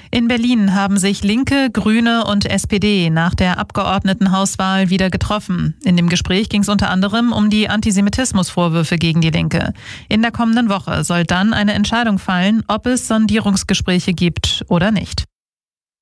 In Berlin haben sich Linke, Grüne und SPD nach der Abgeordnetenhauswahl wieder getroffen. In dem Gespräch ging es unter anderem um die Antisemitismusvorwürfe gegen die Linke. In der kommenden Woche soll dann eine Entscheidung fallen, ob es Sondierungsgespräche gibt oder nicht.